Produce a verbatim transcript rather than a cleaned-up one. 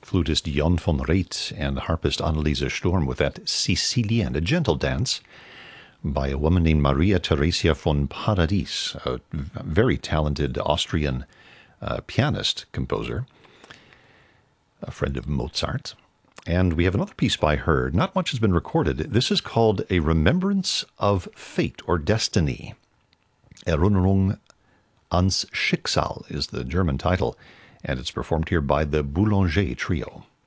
flutist Jan von Reit and harpist Anneliese Sturm with that Sicilienne, a gentle dance by a woman named Maria Theresia von Paradis, a very talented Austrian uh, pianist, composer, a friend of Mozart. And we have another piece by her. Not much has been recorded. This is called A Remembrance of Fate or Destiny. Erinnerung ans Schicksal is the German title, and it's performed here by the Boulanger Trio.